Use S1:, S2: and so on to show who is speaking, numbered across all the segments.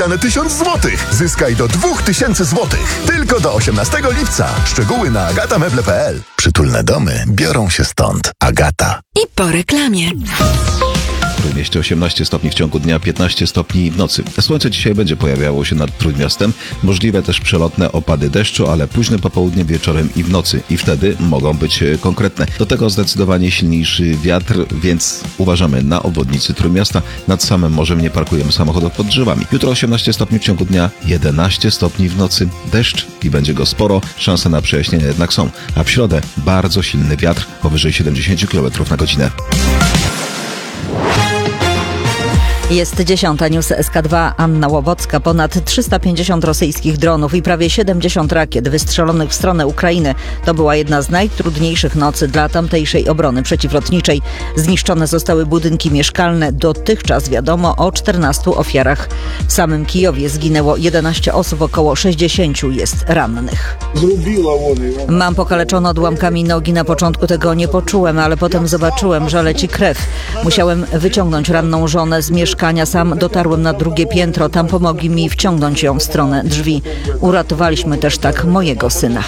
S1: wydane 1000 zł. Zyskaj do 2000 zł. Tylko do 18 lipca. Szczegóły na agatameble.pl. Przytulne domy biorą się stąd. Agata.
S2: I po reklamie.
S3: W Trójmieście 18 stopni w ciągu dnia, 15 stopni w nocy. Słońce dzisiaj będzie pojawiało się nad Trójmiastem. Możliwe też przelotne opady deszczu, ale późne popołudnie, wieczorem i w nocy. I wtedy mogą być konkretne. Do tego zdecydowanie silniejszy wiatr, więc uważamy na obwodnicy Trójmiasta. Nad samym morzem nie parkujemy samochodów pod drzewami. Jutro 18 stopni w ciągu dnia, 11 stopni w nocy. Deszcz i będzie go sporo. Szanse na przejaśnienia jednak są. A w środę bardzo silny wiatr, powyżej 70 km na godzinę.
S4: Jest 10. News SK2. Anna Łowocka. Ponad 350 rosyjskich dronów i prawie 70 rakiet wystrzelonych w stronę Ukrainy. To była jedna z najtrudniejszych nocy dla tamtejszej obrony przeciwlotniczej. Zniszczone zostały budynki mieszkalne. Dotychczas wiadomo o 14 ofiarach. W samym Kijowie zginęło 11 osób, około 60 jest rannych. Mam pokaleczone odłamkami nogi. Na początku tego nie poczułem, ale potem zobaczyłem, że leci krew. Musiałem wyciągnąć ranną żonę z mieszkania. Sam dotarłem na drugie piętro. Tam pomogli mi wciągnąć ją w stronę drzwi. Uratowaliśmy też tak mojego syna.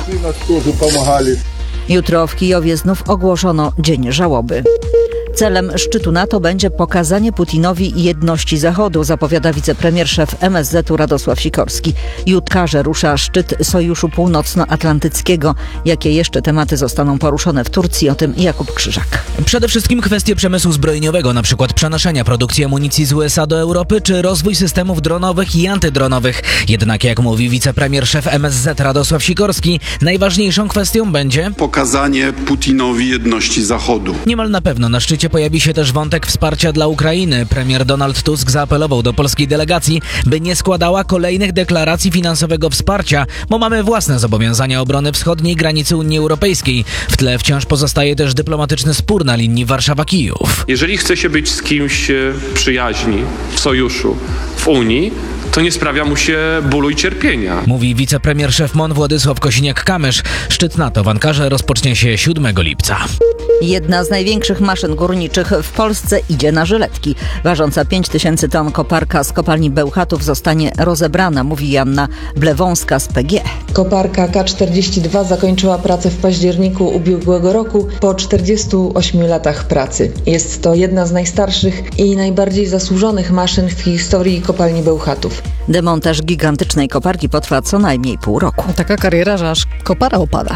S4: Jutro w Kijowie znów ogłoszono dzień żałoby. Celem szczytu NATO będzie pokazanie Putinowi jedności Zachodu, zapowiada wicepremier szef MSZ-u Radosław Sikorski. Jutkarze rusza szczyt Sojuszu Północnoatlantyckiego. Jakie jeszcze tematy zostaną poruszone w Turcji? O tym Jakub Krzyżak.
S5: Przede wszystkim kwestie przemysłu zbrojeniowego, na przykład przenoszenia produkcji amunicji z USA do Europy, czy rozwój systemów dronowych i antydronowych. Jednak jak mówi wicepremier szef MSZ Radosław Sikorski, najważniejszą kwestią będzie
S6: pokazanie Putinowi jedności Zachodu.
S5: Niemal na pewno na szczycie pojawi się też wątek wsparcia dla Ukrainy. Premier Donald Tusk zaapelował do polskiej delegacji, by nie składała kolejnych deklaracji finansowego wsparcia, bo mamy własne zobowiązania obrony wschodniej granicy Unii Europejskiej. W tle wciąż pozostaje też dyplomatyczny spór na linii Warszawa-Kijów.
S7: Jeżeli chce się być z kimś przyjaźni, w sojuszu, w Unii, to nie sprawia mu się bólu i cierpienia.
S5: Mówi wicepremier szef MON Władysław Kosiniak-Kamysz. Szczyt NATO w Ankarze rozpocznie się 7 lipca.
S4: Jedna z największych maszyn górniczych w Polsce idzie na żyletki. Ważąca 5000 ton koparka z kopalni Bełchatów zostanie rozebrana, mówi Joanna Blewąska z PG.
S8: Koparka K42 zakończyła pracę w październiku ubiegłego roku po 48 latach pracy. Jest to jedna z najstarszych i najbardziej zasłużonych maszyn w historii kopalni Bełchatów.
S4: Demontaż gigantycznej koparki potrwa co najmniej pół roku.
S9: Taka kariera, że aż kopara opada.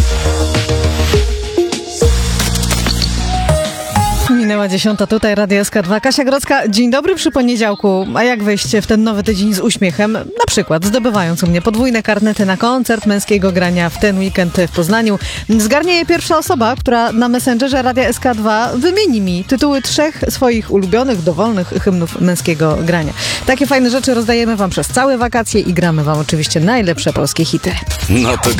S9: Minęła 10. Tutaj Radio SK2. Kasia Grodzka, dzień dobry przy poniedziałku. A jak wejść w ten nowy tydzień z uśmiechem? Na przykład zdobywając u mnie podwójne karnety na koncert męskiego grania w ten weekend w Poznaniu. Zgarnie je pierwsza osoba, która na Messengerze Radia SK2 wymieni mi tytuły 3 swoich ulubionych, dowolnych hymnów męskiego grania. Takie fajne rzeczy rozdajemy wam przez całe wakacje i gramy wam oczywiście najlepsze polskie hity.
S10: No to